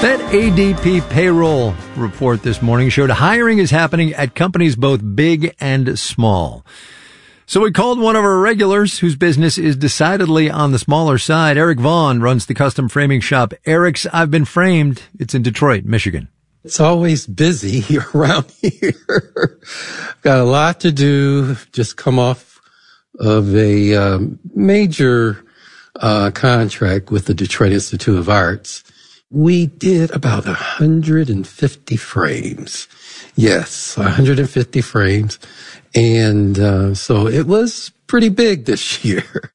That ADP payroll report this morning showed hiring is happening at companies both big and small. So we called one of our regulars whose business is decidedly on the smaller side. Eric Vaughn runs the custom framing shop Eric's I've Been Framed. It's in Detroit, Michigan. It's always busy around here. Got a lot to do. Just come off of a major contract with the Detroit Institute of Arts. We did about 150 frames. Yes, 150 frames. And so it was pretty big this year.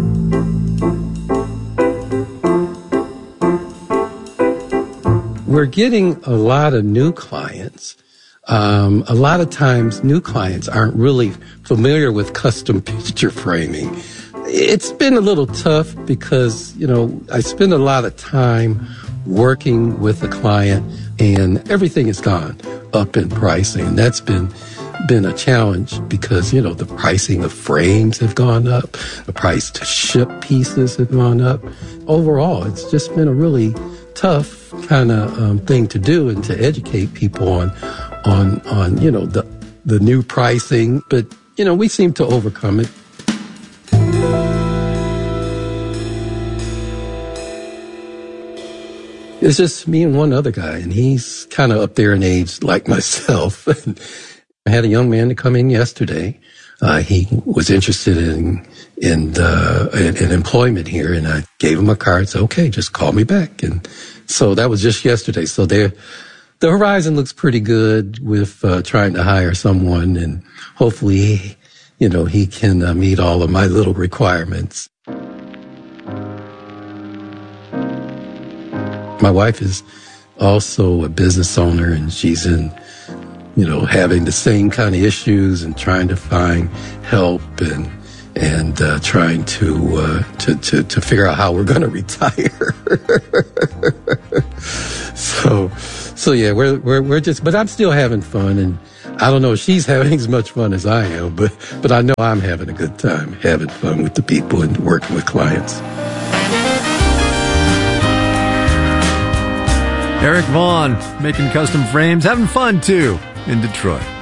We're getting a lot of new clients. A lot of times new clients aren't really familiar with custom picture framing. It's been a little tough because, I spend a lot of time working with a client and everything has gone up in pricing. And that's been a challenge because, the pricing of frames have gone up. The price to ship pieces have gone up. Overall, it's just been a really tough kind of thing to do and to educate people on the new pricing. But, we seem to overcome it. It's just me and one other guy, and he's kind of up there in age like myself. I had a young man to come in yesterday. He was interested in employment here, and I gave him a card. Said, okay, just call me back. And so that was just yesterday. So the horizon looks pretty good with trying to hire someone, and hopefully, he can meet all of my little requirements. My wife is also a business owner, and she's in, having the same kind of issues and trying to find help and trying to figure out how we're going to retire. So yeah, we're just, but I'm still having fun, and I don't know if she's having as much fun as I am, but I know I'm having a good time having fun with the people and working with clients. Eric Vaughn, making custom frames, having fun too in Detroit.